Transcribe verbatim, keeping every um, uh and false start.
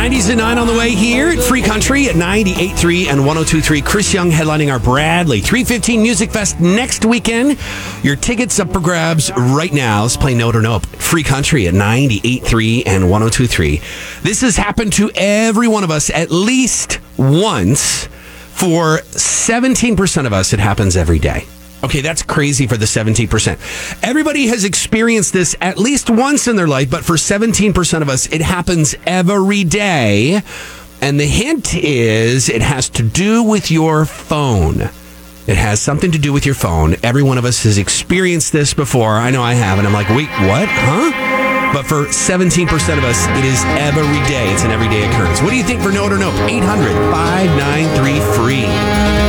nineties and nine on the way here at Free Country at ninety-eight point three and one oh two point three. Chris Young headlining our Bradley three fifteen Music Fest next weekend. Your tickets up for grabs right now. Let's play Note or Nope. Free Country at ninety-eight point three and one oh two point three. This has happened to every one of us at least once. For seventeen percent of us, it happens every day. Okay, that's crazy for the seventeen percent. Everybody has experienced this at least once in their life, but for seventeen percent of us, it happens every day. And the hint is it has to do with your phone. It has something to do with your phone. Every one of us has experienced this before. I know I have. And I'm like, wait, what? Huh? But for seventeen percent of us, it is every day. It's an everyday occurrence. What do you think for Note or Nope? eight hundred, five nine three, free.